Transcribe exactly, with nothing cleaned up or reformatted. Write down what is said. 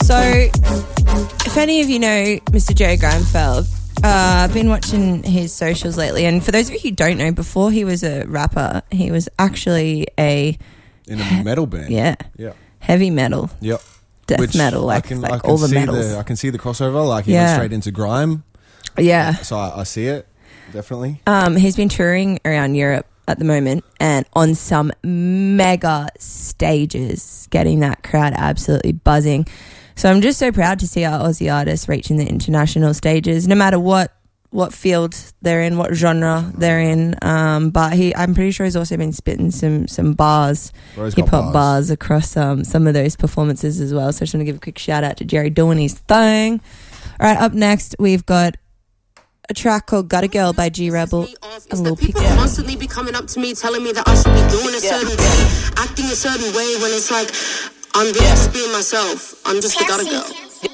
So, if any of you know Mister Jerry Granfeld, uh, I've been watching his socials lately, and for those of you who don't know, before he was a rapper, he was actually a... In a metal band. Yeah. Yeah. Heavy metal. Yep. Death Which metal, like, I can, like I can all the see metals. The, I can see the crossover, like he Yeah. went straight into grime. Yeah. So I, I see it, definitely. Um, he's been touring around Europe at the moment and on some mega stages, getting that crowd absolutely buzzing. So I'm just so proud to see our Aussie artists reaching the international stages, no matter what what field they're in, what genre they're in. Um, but he, I'm pretty sure he's also been spitting some some bars, Bro's got hip hop bars. bars across um, some of those performances as well. So I just want to give a quick shout out to Jerry doing his thing. All right, up next we've got a track called Got a Girl by G Rebel. A little People pick. constantly be coming up to me telling me that I should be doing a certain way, acting a certain way when it's like I'm really just being myself. I'm just a gotta girl.